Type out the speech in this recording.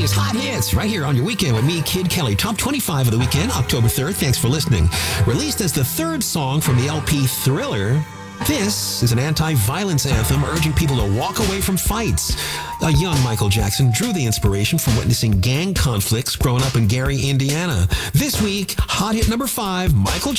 Kelly's Hot Hits, right here on your weekend with me, Kid Kelly. Top 25 of the weekend, October 3rd. Thanks for listening. Released as the third song from the LP Thriller, this is an anti-violence anthem urging people to walk away from fights. A young Michael Jackson drew the inspiration from witnessing gang conflicts growing up in Gary, Indiana. This week, hot hit number 5, Michael Jackson.